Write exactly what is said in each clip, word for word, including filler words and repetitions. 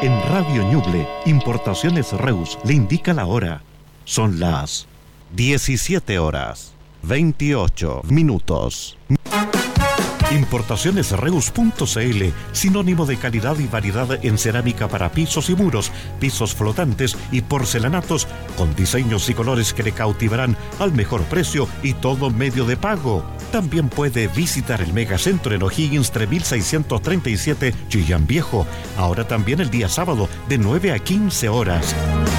En Radio Ñuble, Importaciones Reus le indica la hora. Son las diecisiete horas, veintiocho minutos. Importaciones Reus punto c l, sinónimo de calidad y variedad en cerámica para pisos y muros, pisos flotantes y porcelanatos, con diseños y colores que le cautivarán al mejor precio y todo medio de pago. También puede visitar el Megacentro en O'Higgins tres mil seiscientos treinta y siete, Chillán Viejo. Ahora también el día sábado, de nueve a quince horas.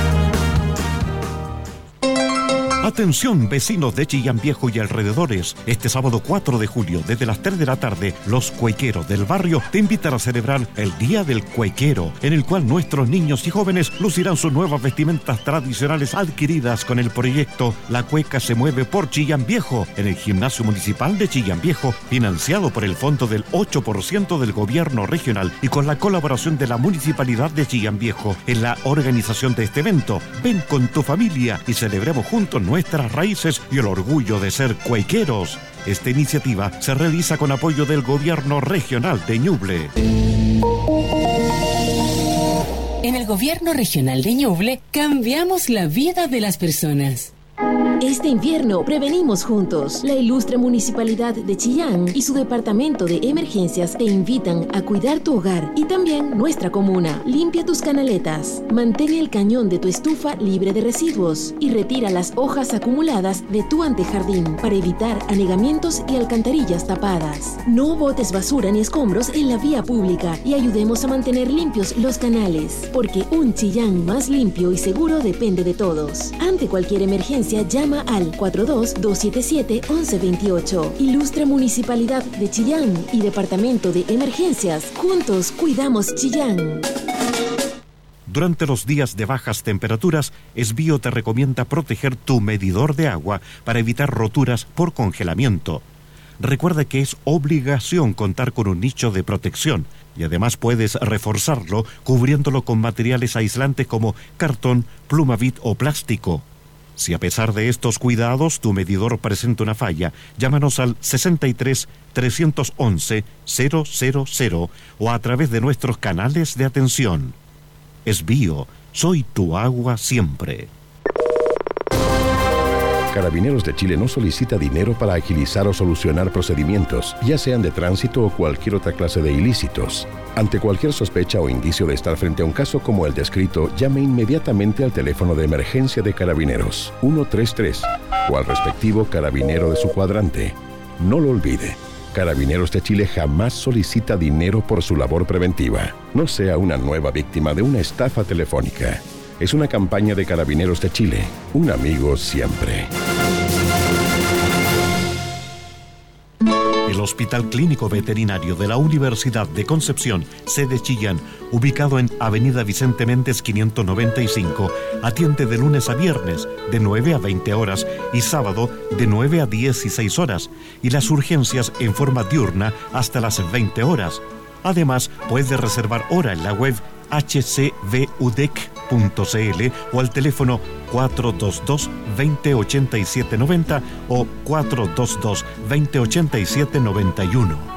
Atención, vecinos de Chillán Viejo y alrededores. Este sábado cuatro de julio, desde las tres de la tarde, los cuequeros del barrio te invitan a celebrar el Día del Cuequero, en el cual nuestros niños y jóvenes lucirán sus nuevas vestimentas tradicionales adquiridas con el proyecto La Cueca se mueve por Chillán Viejo, en el Gimnasio Municipal de Chillán Viejo, financiado por el fondo del ocho por ciento del gobierno regional y con la colaboración de la Municipalidad de Chillán Viejo en la organización de este evento. Ven con tu familia y celebremos juntos nuestras raíces y el orgullo de ser cuequeros. Esta iniciativa se realiza con apoyo del Gobierno Regional de Ñuble. En el Gobierno Regional de Ñuble cambiamos la vida de las personas. Este invierno prevenimos juntos. La ilustre Municipalidad de Chillán y su Departamento de Emergencias te invitan a cuidar tu hogar y también nuestra comuna. Limpia tus canaletas, mantén el cañón de tu estufa libre de residuos y retira las hojas acumuladas de tu antejardín para evitar anegamientos y alcantarillas tapadas. No botes basura ni escombros en la vía pública y ayudemos a mantener limpios los canales, porque un Chillán más limpio y seguro depende de todos. Ante cualquier emergencia, llama al cuatro dos dos siete siete, once veintiocho. Ilustre Municipalidad de Chillán y Departamento de Emergencias. Juntos cuidamos Chillán. Durante los días de bajas temperaturas, Esbio te recomienda proteger tu medidor de agua para evitar roturas por congelamiento. Recuerda que es obligación contar con un nicho de protección y además puedes reforzarlo cubriéndolo con materiales aislantes como cartón, plumavit o plástico. Si a pesar de estos cuidados tu medidor presenta una falla, llámanos al sesenta y tres, trescientos once, cero cero cero o a través de nuestros canales de atención. Esbio, soy tu agua siempre. Carabineros de Chile no solicita dinero para agilizar o solucionar procedimientos, ya sean de tránsito o cualquier otra clase de ilícitos. Ante cualquier sospecha o indicio de estar frente a un caso como el descrito, llame inmediatamente al teléfono de emergencia de Carabineros ciento treinta y tres o al respectivo carabinero de su cuadrante. No lo olvide, Carabineros de Chile jamás solicita dinero por su labor preventiva. No sea una nueva víctima de una estafa telefónica. Es una campaña de Carabineros de Chile, un amigo siempre. El Hospital Clínico Veterinario de la Universidad de Concepción, sede Chillán, ubicado en Avenida Vicente Méndez quinientos noventa y cinco, atiende de lunes a viernes de nueve a veinte horas y sábado de nueve a dieciséis horas y las urgencias en forma diurna hasta las veinte horas. Además, puede reservar hora en la web h c v u d e c punto c l o al teléfono cuatro dos dos, dos cero ocho siete nueve cero o cuatro dos dos, dos cero ocho siete nueve uno.